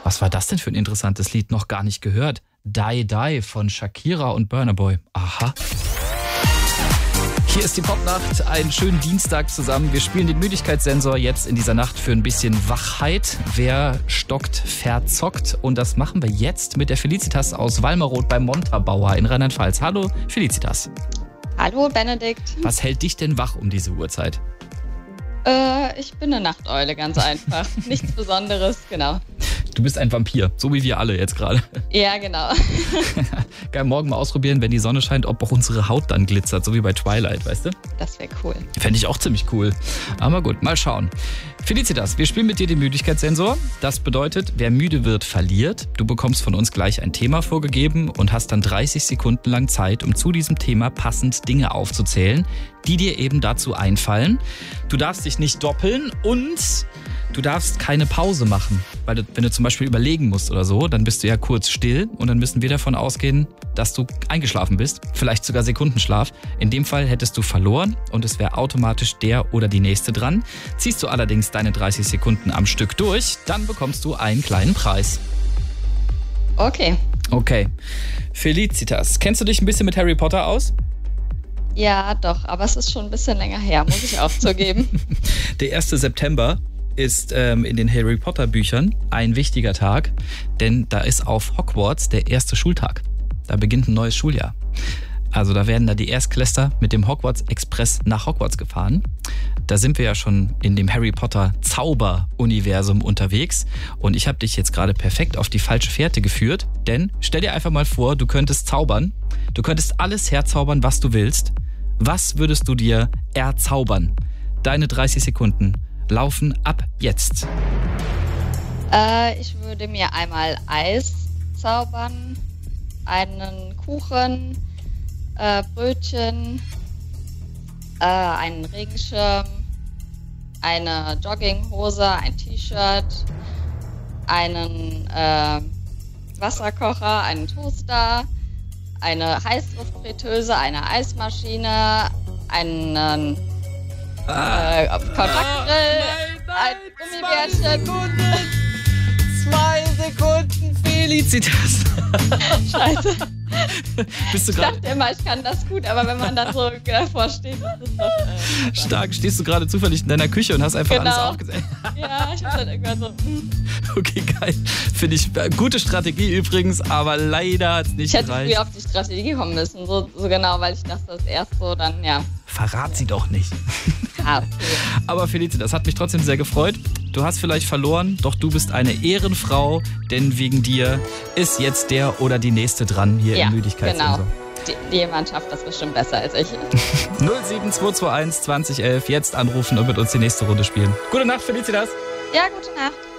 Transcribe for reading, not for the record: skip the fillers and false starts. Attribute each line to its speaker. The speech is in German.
Speaker 1: Was war das denn für ein interessantes Lied? Noch gar nicht gehört. Die Die von Shakira und Burna Boy. Aha. Hier ist die Popnacht, einen schönen Dienstag zusammen. Wir spielen den Müdigkeitssensor jetzt in dieser Nacht für ein bisschen Wachheit. Wer stockt, verzockt. Und das machen wir jetzt mit der Felicitas aus Walmeroth beim Montabaur in Rheinland-Pfalz. Hallo Felicitas.
Speaker 2: Hallo Benedikt.
Speaker 1: Was hält dich denn wach um diese Uhrzeit?
Speaker 2: Ich bin eine Nachteule, ganz einfach. Nichts Besonderes, genau.
Speaker 1: Du bist ein Vampir, so wie wir alle jetzt gerade.
Speaker 2: Ja, genau.
Speaker 1: Geil, morgen mal ausprobieren, wenn die Sonne scheint, ob auch unsere Haut dann glitzert, so wie bei Twilight, weißt du?
Speaker 2: Das wäre cool.
Speaker 1: Fände ich auch ziemlich cool. Aber gut, mal schauen. Felicitas, wir spielen mit dir den Müdigkeitssensor. Das bedeutet, wer müde wird, verliert. Du bekommst von uns gleich ein Thema vorgegeben und hast dann 30 Sekunden lang Zeit, um zu diesem Thema passend Dinge aufzuzählen, die dir eben dazu einfallen. Du darfst dich nicht doppeln und du darfst keine Pause machen. Weil wenn du zum Beispiel überlegen musst oder so, dann bist du ja kurz still und dann müssen wir davon ausgehen, dass du eingeschlafen bist. Vielleicht sogar Sekundenschlaf. In dem Fall hättest du verloren und es wäre automatisch der oder die Nächste dran. Ziehst du allerdings deine 30 Sekunden am Stück durch, dann bekommst du einen kleinen Preis.
Speaker 2: Okay.
Speaker 1: Okay. Felicitas, kennst du dich ein bisschen mit Harry Potter aus?
Speaker 2: Ja, doch, aber es ist schon ein bisschen länger her, muss ich auch zugeben.
Speaker 1: Der 1. September ist in den Harry Potter Büchern ein wichtiger Tag, denn da ist auf Hogwarts der erste Schultag. Da beginnt ein neues Schuljahr. Also da werden die Erstklässler mit dem Hogwarts Express nach Hogwarts gefahren. Da sind wir ja schon in dem Harry Potter Zauber-Universum unterwegs und ich habe dich jetzt gerade perfekt auf die falsche Fährte geführt, denn stell dir einfach mal vor, du könntest zaubern. Du könntest alles herzaubern, was du willst. Was würdest du dir erzaubern? Deine 30 Sekunden laufen ab jetzt.
Speaker 2: Ich würde mir einmal Eis zaubern, einen Kuchen, Brötchen, einen Regenschirm, eine Jogginghose, ein T-Shirt, einen Wasserkocher, einen Toaster, eine Heißluftfritteuse, eine Eismaschine, einen Kontaktgrill, ein Gummibärchen.
Speaker 1: 2 Sekunden, Felicitas.
Speaker 2: Scheiße.
Speaker 1: Bist du
Speaker 2: Ich
Speaker 1: gerade
Speaker 2: dachte immer, ich kann das gut, aber wenn man dann so davor steht, ist es doch...
Speaker 1: stark? Stehst du gerade zufällig in deiner Küche und hast einfach alles aufgezählt?
Speaker 2: Ja, ich bin dann irgendwann so...
Speaker 1: Okay, geil. Finde ich gute Strategie übrigens, aber leider hat es nicht
Speaker 2: Ich hätte
Speaker 1: gereicht.
Speaker 2: früher auf die Strategie kommen müssen, so genau, weil ich dachte, das erst so dann, ja.
Speaker 1: Verrat sie doch nicht.
Speaker 2: Ah, okay.
Speaker 1: Aber Felice, das hat mich trotzdem sehr gefreut. Du hast vielleicht verloren, doch du bist eine Ehrenfrau, denn wegen dir ist jetzt der oder die Nächste dran hier im Müdigkeitssensor.
Speaker 2: Genau. Jemand schafft das bestimmt besser als ich.
Speaker 1: 07221 2011, jetzt anrufen und mit uns die nächste Runde spielen. Gute Nacht, Felicitas.
Speaker 2: Ja, gute Nacht.